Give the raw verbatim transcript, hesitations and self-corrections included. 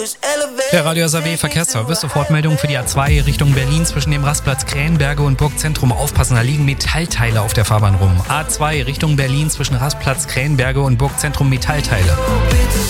Der Radio S R W Verkehrsservice, Sofortmeldung für die A zwei Richtung Berlin zwischen dem Rastplatz Krähenberge und Burgzentrum. Aufpassen, da liegen Metallteile auf der Fahrbahn rum. A zwei Richtung Berlin zwischen Rastplatz Krähenberge und Burgzentrum, Metallteile.